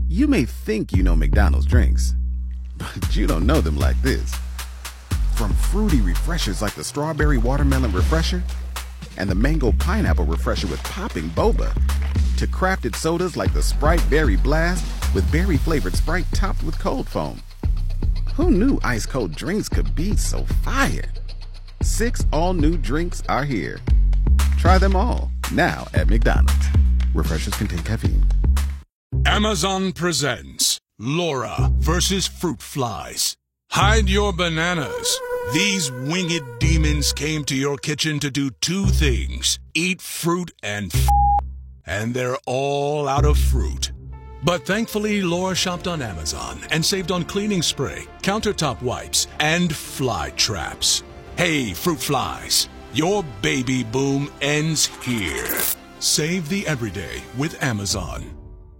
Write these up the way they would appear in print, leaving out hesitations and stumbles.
You may think you know McDonald's drinks, but you don't know them like this. From fruity refreshers like the Strawberry Watermelon Refresher and the Mango Pineapple Refresher with popping boba, to crafted sodas like the Sprite Berry Blast with berry-flavored Sprite topped with cold foam. Who knew ice-cold drinks could be so fire? 6 all-new drinks are here. Try them all, now at McDonald's. Refreshers contain caffeine. Amazon presents Laura versus Fruit Flies. Hide your bananas. These winged demons came to your kitchen to do 2 things: eat fruit and and they're all out of fruit. But thankfully, Laura shopped on Amazon and saved on cleaning spray, countertop wipes, and fly traps. Hey, fruit flies, your baby boom ends here. Save the everyday with Amazon.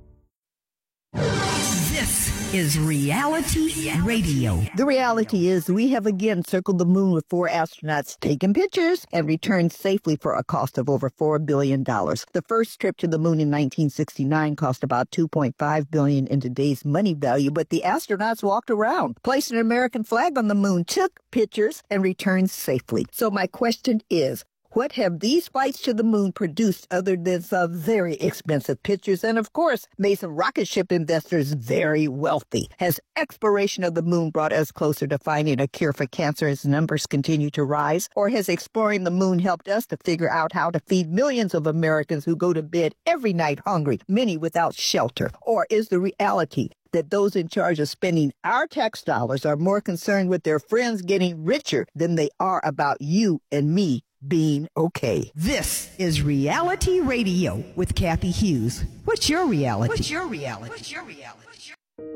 This is Reality Radio. The reality is we have again circled the moon with 4 astronauts taking pictures and returned safely for a cost of over $4 billion. The first trip to the moon in 1969 cost about $2.5 billion in today's money value, but the astronauts walked around, placed an American flag on the moon, took pictures, and returned safely. So my question is, what have these flights to the moon produced other than some very expensive pictures and, of course, made some rocket ship investors very wealthy? Has exploration of the moon brought us closer to finding a cure for cancer as numbers continue to rise? Or has exploring the moon helped us to figure out how to feed millions of Americans who go to bed every night hungry, many without shelter? Or is the reality that those in charge of spending our tax dollars are more concerned with their friends getting richer than they are about you and me being okay? This is Reality Radio with Kathy Hughes. What's your reality? What's your reality? What's your reality?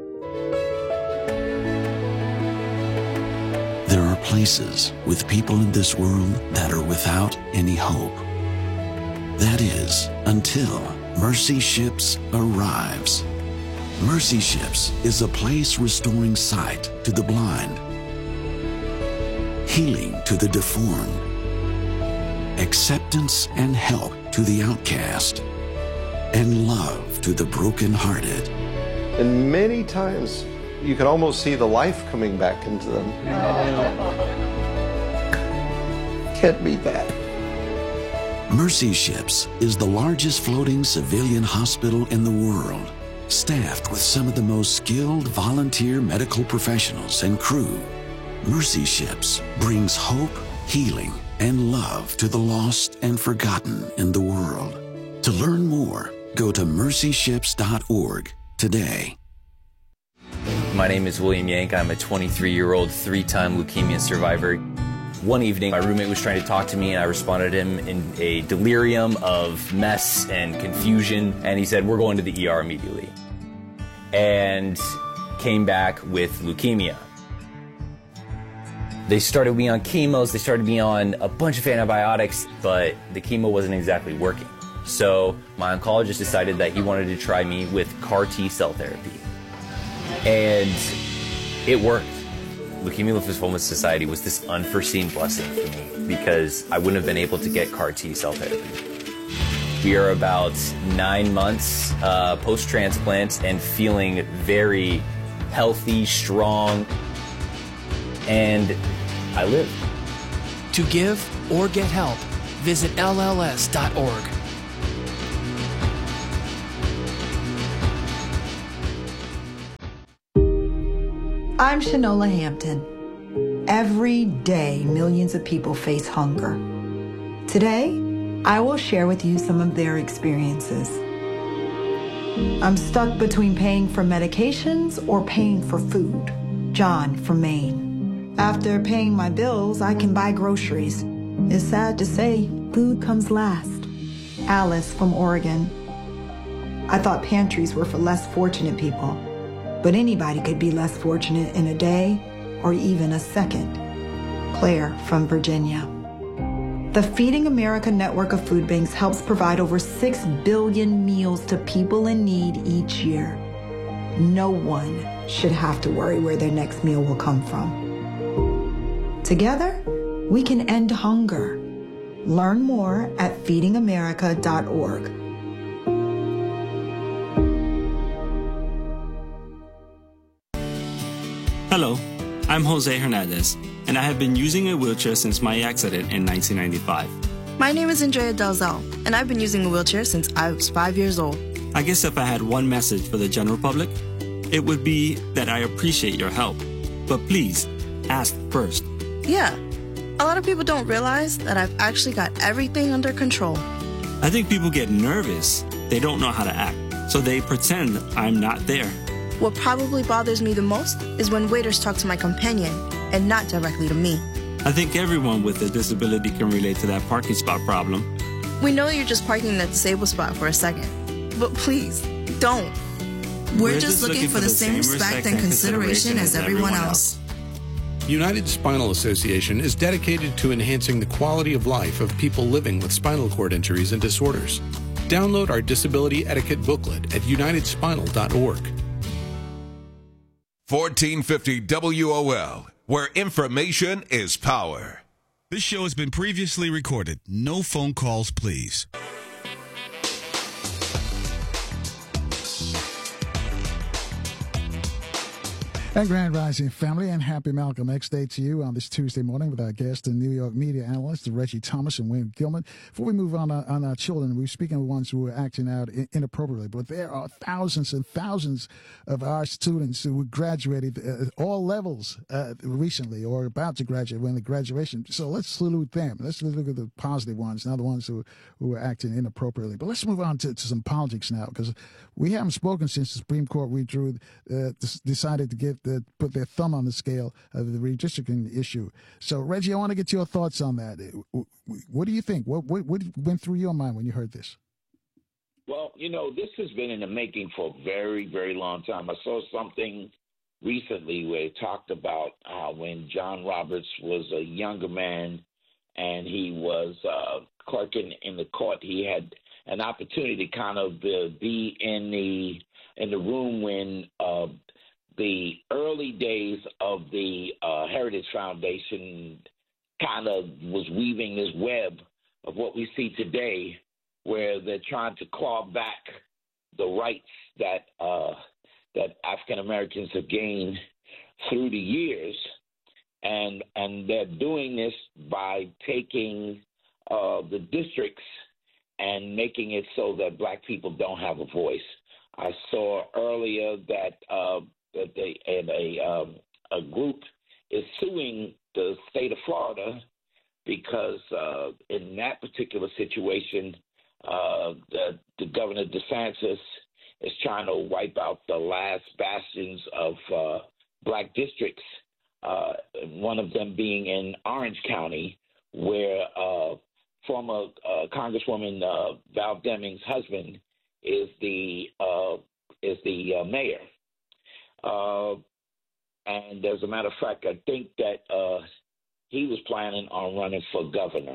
There are places with people in this world that are without any hope. That is, until Mercy Ships arrives. Mercy Ships is a place restoring sight to the blind, healing to the deformed, acceptance and help to the outcast, and love to the brokenhearted. And many times you can almost see the life coming back into them. Can't beat that. Mercy Ships is the largest floating civilian hospital in the world, staffed with some of the most skilled volunteer medical professionals and crew. Mercy Ships brings hope, healing, and love to the lost and forgotten in the world. To learn more, go to mercyships.org today. My name is William Yank. I'm a 23-year-old 3-time leukemia survivor. One evening, my roommate was trying to talk to me, and I responded to him in a delirium of mess and confusion, and he said, "We're going to the ER immediately." And came back with leukemia. They started me on chemos, they started me on a bunch of antibiotics, but the chemo wasn't exactly working. So my oncologist decided that he wanted to try me with CAR T-cell therapy. And it worked. Leukemia Lymphoma Society was this unforeseen blessing for me because I wouldn't have been able to get CAR T-cell therapy. We are about 9 months post-transplant and feeling very healthy, strong, and I live. To give or get help, visit LLS.org. I'm Shanola Hampton. Every day, millions of people face hunger. Today, I will share with you some of their experiences. I'm stuck between paying for medications or paying for food. John from Maine. After paying my bills, I can buy groceries. It's sad to say, food comes last. Alice from Oregon. I thought pantries were for less fortunate people, but anybody could be less fortunate in a day or even a second. Claire from Virginia. The Feeding America network of food banks helps provide over 6 billion meals to people in need each year. No one should have to worry where their next meal will come from. Together, we can end hunger. Learn more at feedingamerica.org. Hello, I'm Jose Hernandez, and I have been using a wheelchair since my accident in 1995. My name is Andrea Dalzell, and I've been using a wheelchair since I was 5 years old. I guess if I had one message for the general public, it would be that I appreciate your help. But please, ask first. Yeah, a lot of people don't realize that I've actually got everything under control. I think people get nervous. They don't know how to act, so they pretend I'm not there. What probably bothers me the most is when waiters talk to my companion and not directly to me. I think everyone with a disability can relate to that parking spot problem. We know you're just parking in that disabled spot for a second, but please, don't. We're just looking for the same respect and consideration as everyone else. United Spinal Association is dedicated to enhancing the quality of life of people living with spinal cord injuries and disorders. Download our disability etiquette booklet at unitedspinal.org. 1450 WOL, where information is power. This show has been previously recorded. No phone calls, please. And Grand Rising family, and happy Malcolm X Day to you on this Tuesday morning with our guest and New York media analyst Reggie Thomas and Wayne Gilman. Before we move on our children, we're speaking of ones who are acting out inappropriately, but there are thousands and thousands of our students who graduated at all levels recently or about to graduate when the graduation. So let's salute them. Let's look at the positive ones, not the ones who are acting inappropriately. But let's move on to some politics now, because we haven't spoken since the Supreme Court decided to put their thumb on the scale of the redistricting issue. So, Reggie, I want to get your thoughts on that. What do you think? What went through your mind when you heard this? Well, this has been in the making for a very, very long time. I saw something recently where it talked about when John Roberts was a younger man and he was clerking in the court, he had an opportunity to kind of be in the room when the early days of the Heritage Foundation kind of was weaving this web of what we see today, where they're trying to claw back the rights that African Americans have gained through the years, and they're doing this by taking the districts and making it so that black people don't have a voice. I saw earlier that a group is suing the state of Florida because in that particular situation, the Governor DeSantis is trying to wipe out the last bastions of black districts, one of them being in Orange County, where former Congresswoman Val Deming's husband is the mayor. And as a matter of fact, I think that he was planning on running for governor.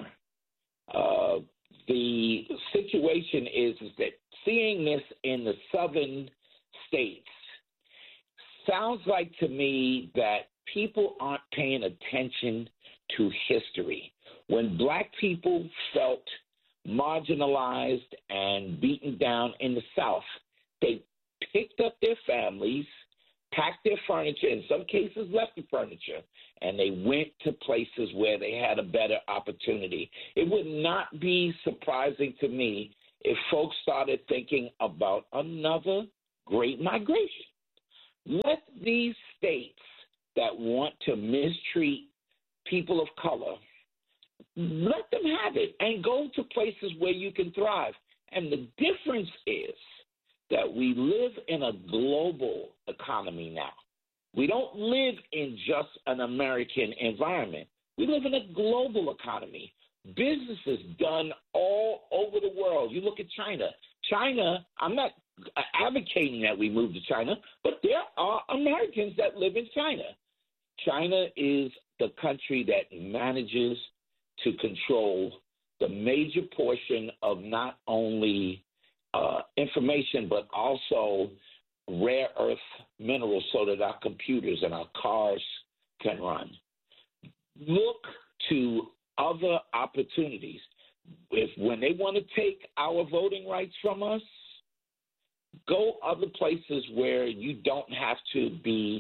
The situation is that seeing this in the southern states sounds like to me that people aren't paying attention to history. When black people felt marginalized and beaten down in the South, they picked up their families, packed their furniture, in some cases left the furniture, and they went to places where they had a better opportunity. It would not be surprising to me if folks started thinking about another great migration. Let these states that want to mistreat people of color, let them have it and go to places where you can thrive. And the difference is that we live in a global economy now. We don't live in just an American environment. We live in a global economy. Business is done all over the world. You look at China. China, I'm not advocating that we move to China, but there are Americans that live in China. China is the country that manages to control the major portion of not only information, but also rare earth minerals so that our computers and our cars can run. Look to other opportunities. When they want to take our voting rights from us, go other places where you don't have to be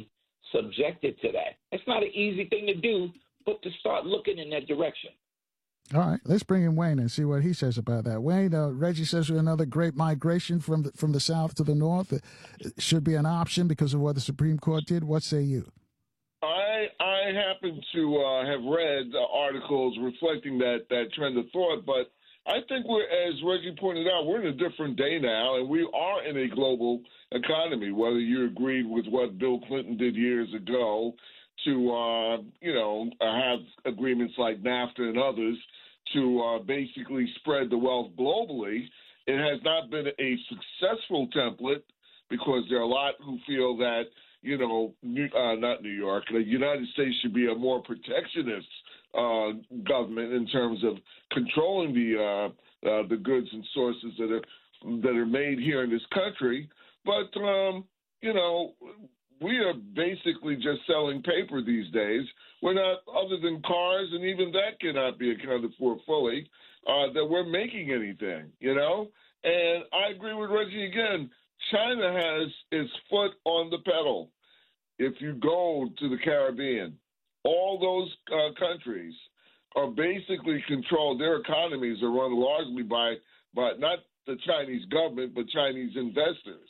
subjected to that. It's not an easy thing to do, but to start looking in that direction. All right, let's bring in Wayne and see what he says about that. Wayne, Reggie says another great migration from the south to the north. It should be an option because of what the Supreme Court did. What say you? I happen to have read articles reflecting that trend of thought, but I think as Reggie pointed out, we're in a different day now, and we are in a global economy, whether you agreed with what Bill Clinton did years ago to, have agreements like NAFTA and others to basically spread the wealth globally. It has not been a successful template because there are a lot who feel that, not New York, the United States should be a more protectionist government in terms of controlling the goods and sources that are made here in this country. But, we are basically just selling paper these days. We're not, other than cars, and even that cannot be accounted for fully, that we're making anything, And I agree with Reggie again. China has its foot on the pedal. If you go to the Caribbean, all those countries are basically controlled. Their economies are run largely by not the Chinese government, but Chinese investors,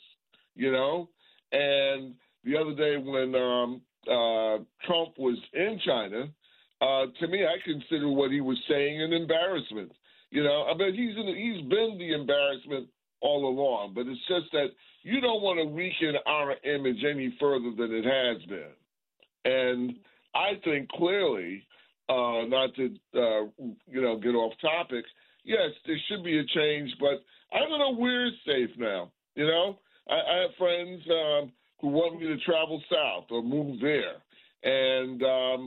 And the other day when Trump was in China, to me, I consider what he was saying an embarrassment. I mean, he's been the embarrassment all along, but it's just that you don't want to weaken our image any further than it has been. And I think clearly, not to get off topic, yes, there should be a change, but I don't know we're safe now. I have friends who want me to travel south or move there. And,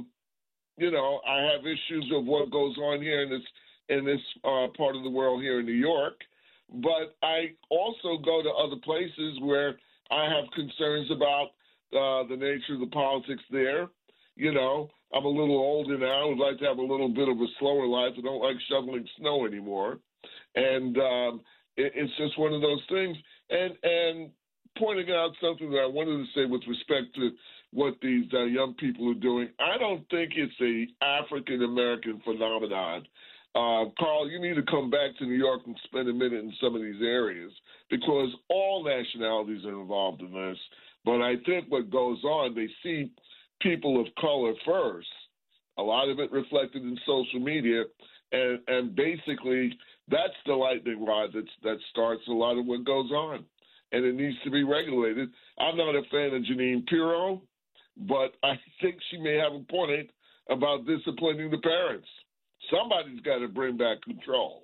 I have issues of what goes on here in this part of the world here in New York. But I also go to other places where I have concerns about the nature of the politics there. I'm a little older now. I would like to have a little bit of a slower life. I don't like shoveling snow anymore. And it's just one of those things. And pointing out something that I wanted to say with respect to what these young people are doing, I don't think it's a African-American phenomenon. Carl, you need to come back to New York and spend a minute in some of these areas because all nationalities are involved in this. But I think what goes on, they see people of color first, a lot of it reflected in social media, and basically that's the lightning rod that starts a lot of what goes on. And it needs to be regulated. I'm not a fan of Jeanine Pirro, but I think she may have a point about disciplining the parents. Somebody's got to bring back control.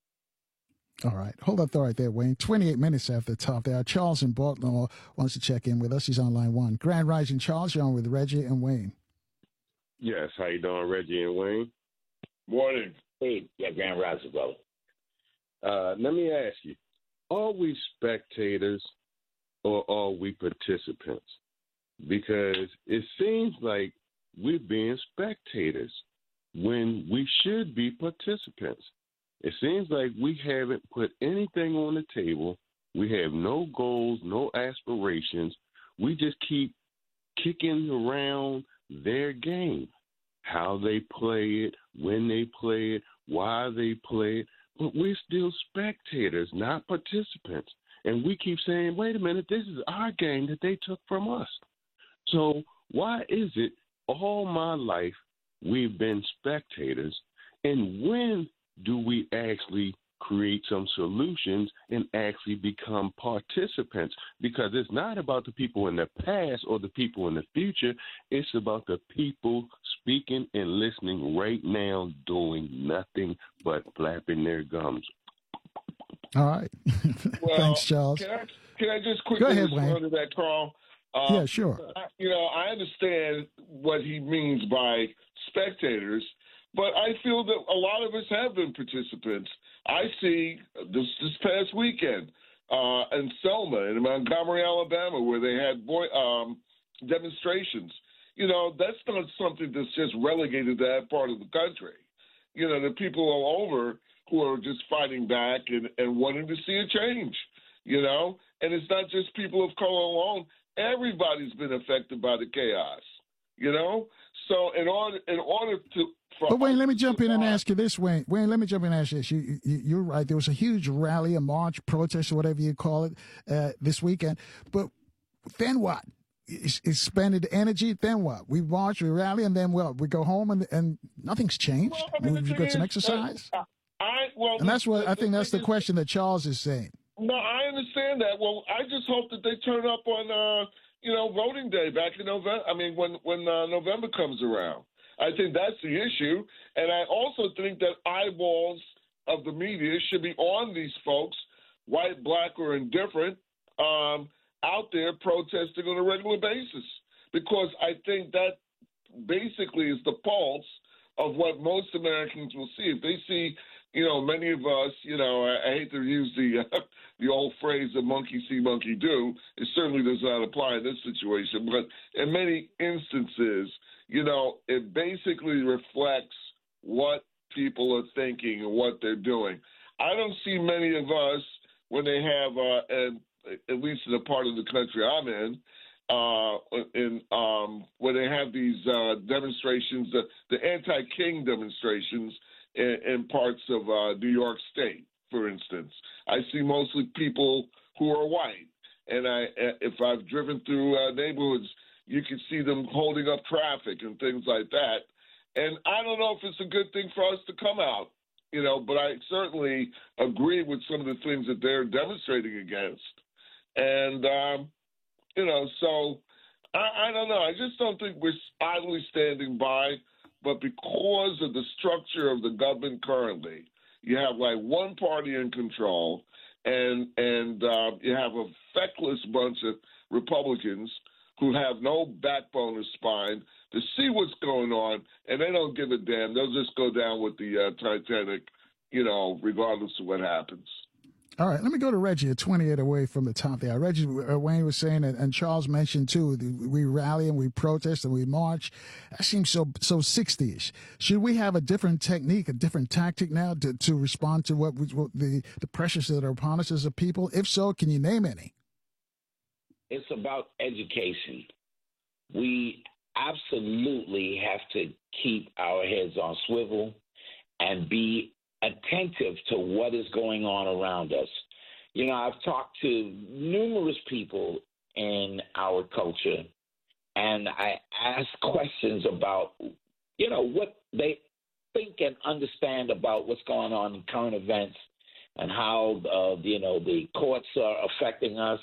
All right. Hold that thought right there, Wayne. 28 minutes after the top there. Charles in Baltimore wants to check in with us. He's on line one. Grand Rising, Charles. You're on with Reggie and Wayne. Yes. How you doing, Reggie and Wayne? Morning. Hey, Grand Rising, brother. Let me ask you, are we spectators or are we participants? Because it seems like we're being spectators when we should be participants. It seems like we haven't put anything on the table. We have no goals, no aspirations. We just keep kicking around their game, how they play it, when they play it, why they play it. But we're still spectators, not participants. And we keep saying, wait a minute, this is our game that they took from us. So why is it all my life we've been spectators? And when do we actually create some solutions and actually become participants? Because it's not about the people in the past or the people in the future. It's about the people speaking and listening right now, doing nothing but flapping their gums. All right. Well, thanks, Charles. Can I just quickly respond to that, Carl? Yeah, sure. I understand what he means by spectators, but I feel that a lot of us have been participants. I see this past weekend in Selma, in Montgomery, Alabama, where they had demonstrations. That's not something that's just relegated to that part of the country. The people all over who are just fighting back and wanting to see a change. you know? And it's not just people of color alone. Everybody's been affected by the chaos, you know? So in order to... But Wayne, let me jump in and ask you this, Wayne. Wayne, let me jump in and ask you this. You're right. There was a huge rally, a march, protest, or whatever you call it, this weekend. But then what? Expended energy, then what? We march, we rally, and then what? We go home and nothing's changed. Well, I mean, We've got some exercise. And that's what I think. That's the question that Charles is saying. No, I understand that. Well, I just hope that they turn up on, voting day back in November. I mean, when November comes around. I think that's the issue. And I also think that eyeballs of the media should be on these folks, white, black, or indifferent, out there protesting on a regular basis. Because I think that basically is the pulse of what most Americans will see. If they see, many of us, I hate to use the old phrase of monkey see, monkey do. It certainly does not apply in this situation. But in many instances, it basically reflects what people are thinking and what they're doing. I don't see many of us when they have, at least in the part of the country I'm in where they have these demonstrations, the anti-King demonstrations in parts of New York State, for instance. I see mostly people who are white, and if I've driven through neighborhoods, you can see them holding up traffic and things like that. And I don't know if it's a good thing for us to come out, but I certainly agree with some of the things that they're demonstrating against. And, so I don't know. I just don't think we're idly standing by. But because of the structure of the government currently, you have like one party in control, and you have a feckless bunch of Republicans who have no backbone or spine to see what's going on, and they don't give a damn. They'll just go down with the Titanic, regardless of what happens. All right, let me go to Reggie at 28 away from the top there. Reggie, Wayne was saying, and Charles mentioned too, we rally and we protest and we march. That seems so 60-ish. Should we have a different technique, a different tactic now to respond to what the pressures that are upon us as a people? If so, can you name any? It's about education. We absolutely have to keep our heads on swivel and be attentive to what is going on around us. I've talked to numerous people in our culture, and I ask questions about, what they think and understand about what's going on in current events and how, the courts are affecting us,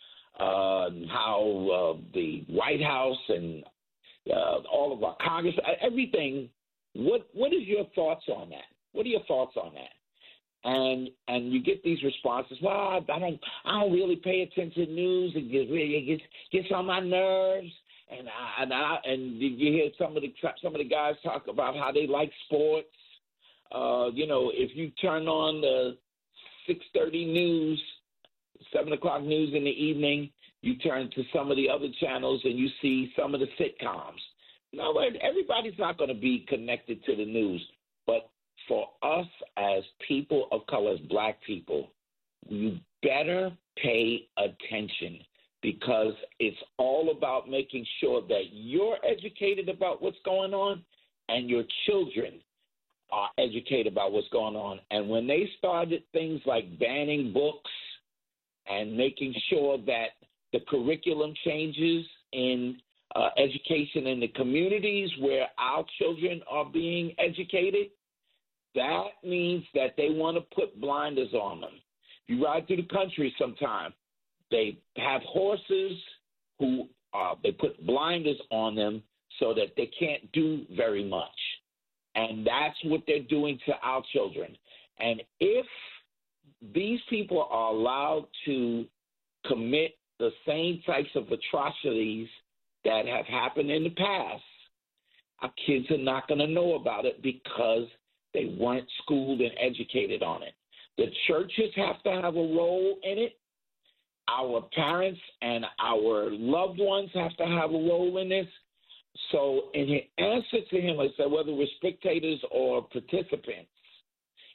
how the White House and all of our Congress, everything. What is your thoughts on that? What are your thoughts on that? And you get these responses. Well, I don't really pay attention to news. It gets on my nerves. And you hear some of the guys talk about how they like sports. If you turn on the 6:30 news, 7 o'clock news in the evening, you turn to some of the other channels and you see some of the sitcoms. Everybody's not going to be connected to the news, but for us as people of color, as black people, you better pay attention, because it's all about making sure that you're educated about what's going on and your children are educated about what's going on. And when they started things like banning books and making sure that the curriculum changes in education in the communities where our children are being educated, that means that they want to put blinders on them. You ride through the country sometime, they have horses who they put blinders on them so that they can't do very much. And that's what they're doing to our children. And if these people are allowed to commit the same types of atrocities that have happened in the past, our kids are not going to know about it because they weren't schooled and educated on it. The churches have to have a role in it. Our parents and our loved ones have to have a role in this. So in answer to him, I said, whether we're spectators or participants,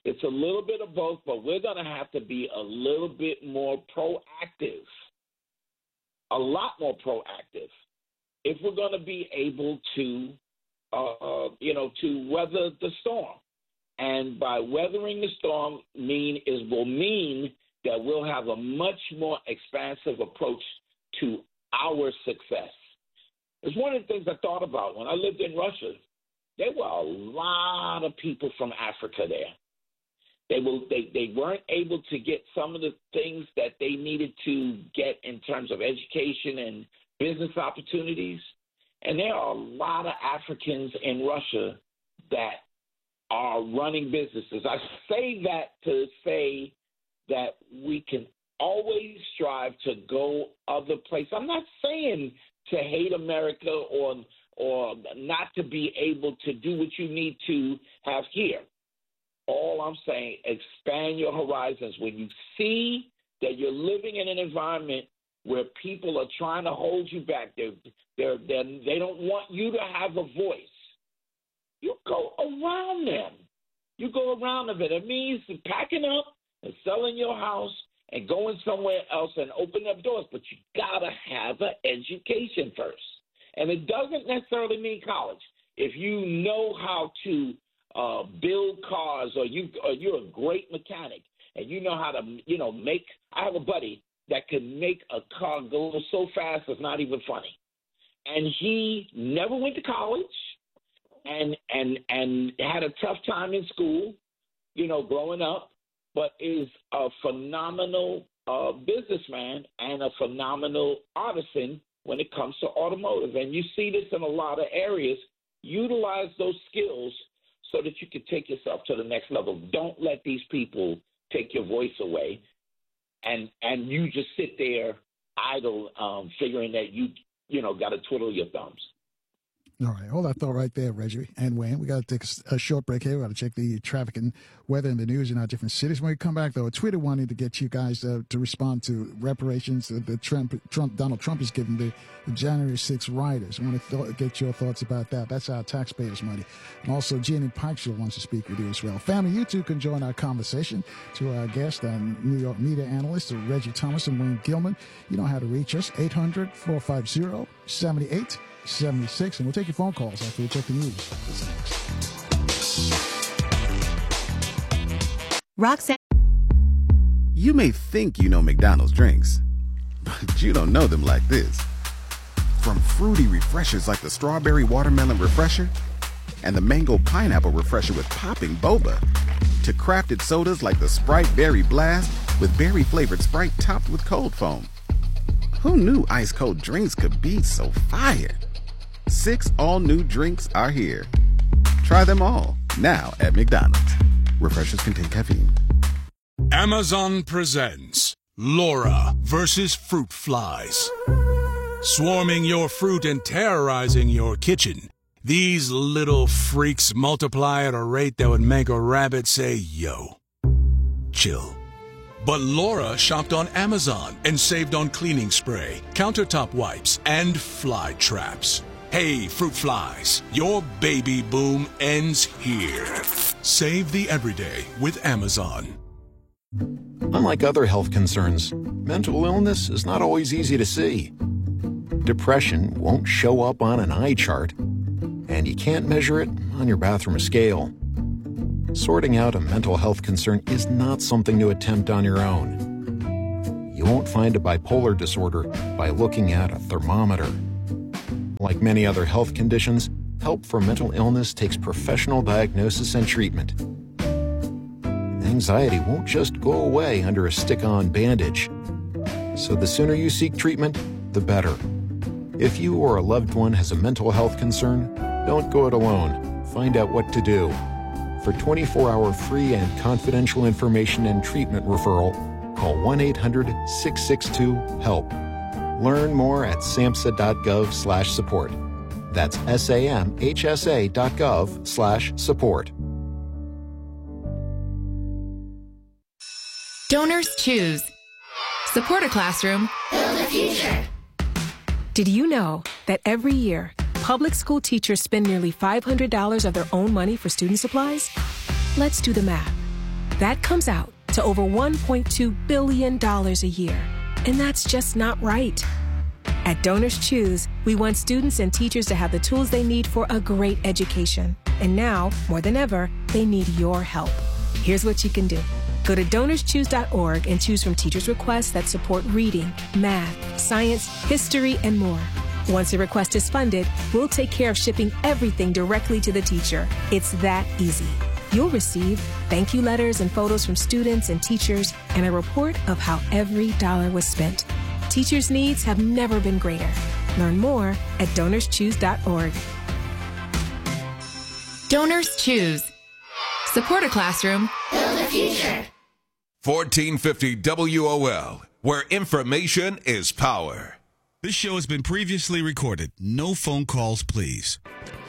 It's a little bit of both, but we're going to have to be a little bit more proactive, a lot more proactive, if we're going to be able to, to weather the storm. And by weathering the storm will mean that we'll have a much more expansive approach to our success. It's one of the things I thought about when I lived in Russia. There were a lot of people from Africa there. They weren't able to get some of the things that they needed to get in terms of education and business opportunities. And there are a lot of Africans in Russia that are running businesses. I say that to say that we can always strive to go other places. I'm not saying to hate America or not to be able to do what you need to have here. All I'm saying, expand your horizons. When you see that you're living in an environment where people are trying to hold you back, they don't want you to have a voice, you go around them. You go around them. It means packing up and selling your house and going somewhere else and opening up doors. But you got to have an education first. And it doesn't necessarily mean college. If you know how to build cars, or you're a great mechanic and you know how to, make. I have a buddy that can make a car go so fast it's not even funny. And he never went to college and had a tough time in school, growing up, but is a phenomenal businessman and a phenomenal artisan when it comes to automotive. And you see this in a lot of areas. Utilize those skills so that you can take yourself to the next level. Don't let these people take your voice away and you just sit there idle, figuring that you got to twiddle your thumbs. All right, hold that thought right there, Reggie and Wayne. We got to take a short break here. We got to check the traffic and weather in the news in our different cities. When we come back, though, a Twitter wanted to get you guys to respond to reparations that Donald Trump is giving the January 6 rioters. I want to get your thoughts about that. That's our taxpayers' money. And also, Jenny Pikesville wants to speak with you as well. Family, you too can join our conversation. To our guest, New York media analyst Reggie Thomas and Wayne Gilman. You know how to reach us, 800-450-7876, and we'll take your phone calls after we check the news. That's next. Roxanne. You may think you know McDonald's drinks, but you don't know them like this. From fruity refreshers like the Strawberry Watermelon Refresher and the Mango Pineapple Refresher with popping boba, to crafted sodas like the Sprite Berry Blast with berry-flavored Sprite topped with cold foam. Who knew ice-cold drinks could be so fire? 6 all-new drinks are here. Try them all, now at McDonald's. Refreshers contain caffeine. Amazon presents Laura versus Fruit Flies. Swarming your fruit and terrorizing your kitchen, these little freaks multiply at a rate that would make a rabbit say, yo. Chill. But Laura shopped on Amazon and saved on cleaning spray, countertop wipes, and fly traps. Hey, fruit flies, your baby boom ends here. Save the everyday with Amazon. Unlike other health concerns, mental illness is not always easy to see. Depression won't show up on an eye chart, and you can't measure it on your bathroom scale. Sorting out a mental health concern is not something to attempt on your own. You won't find a bipolar disorder by looking at a thermometer. Like many other health conditions, help for mental illness takes professional diagnosis and treatment. Anxiety won't just go away under a stick-on bandage. So the sooner you seek treatment, the better. If you or a loved one has a mental health concern, don't go it alone. Find out what to do. For 24-hour free and confidential information and treatment referral, call 1-800-662-HELP. Learn more at samhsa.gov/support. That's samhsa.gov/support. Donors choose. Support a classroom. Build a future. Did you know that every year, public school teachers spend nearly $500 of their own money for student supplies? Let's do the math. That comes out to over $1.2 billion a year. And that's just not right. At Donors Choose, we want students and teachers to have the tools they need for a great education. And now, more than ever, they need your help. Here's what you can do. Go to DonorsChoose.org and choose from teachers' requests that support reading, math, science, history, and more. Once a request is funded, we'll take care of shipping everything directly to the teacher. It's that easy. You'll receive thank you letters and photos from students and teachers and a report of how every dollar was spent. Teachers' needs have never been greater. Learn more at DonorsChoose.org. Donors Choose. Support a classroom. Build a future. 1450 WOL, where information is power. This show has been previously recorded. No phone calls, please.